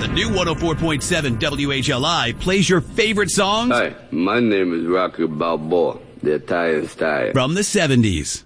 The new 104.7 WHLI plays your favorite songs. Hi, my name is Rocky Balboa, the Italian style. From the 70s.